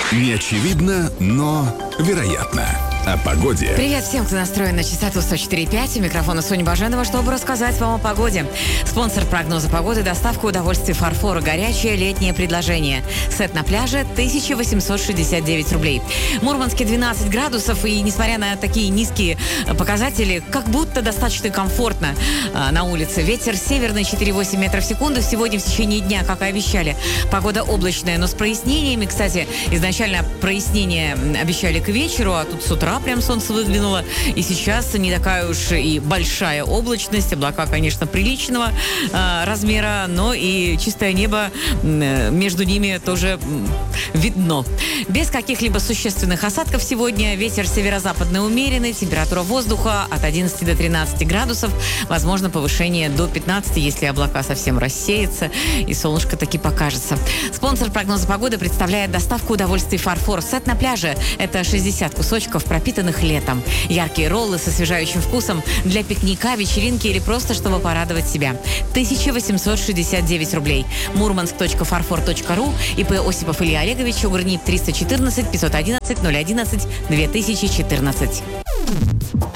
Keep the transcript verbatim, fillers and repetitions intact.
Неочевидно, но вероятно. О погоде. Привет всем, кто настроен на частоту сто четыре и пять. У микрофона Соня Баженова, чтобы рассказать вам о погоде. Спонсор прогноза погоды — доставка удовольствий «Фарфор». Горячее летнее предложение. Сет на пляже тысяча восемьсот шестьдесят девять рублей. В Мурманске двенадцать градусов, и несмотря на такие низкие показатели, как будто достаточно комфортно а, на улице. Ветер северный четыре целых восемь метров в секунду. Сегодня в течение дня, как и обещали, погода облачная, но с прояснениями. Кстати, изначально прояснения обещали к вечеру, а тут с утра прям солнце выглянуло. И сейчас не такая уж и большая облачность. Облака, конечно, приличного э, размера, но и чистое небо э, между ними тоже э, видно. Без каких-либо существенных осадков сегодня. Ветер северо-западный умеренный. Температура воздуха от одиннадцати до тринадцати градусов. Возможно, повышение до пятнадцати, если облака совсем рассеются и солнышко таки покажется. Спонсор прогноза погоды представляет доставку удовольствий «Фарфор». Сет на пляже – это шестьдесят кусочков, пропитанных летом. Яркие роллы с освежающим вкусом для пикника, вечеринки или просто, чтобы порадовать себя. тысяча восемьсот шестьдесят девять рублей. мурманск точка фарфор точка ру. ИП Осипов Илья Олегович. УГРНИП триста четырнадцать пятьсот одиннадцать ноль одиннадцать две тысячи четырнадцать.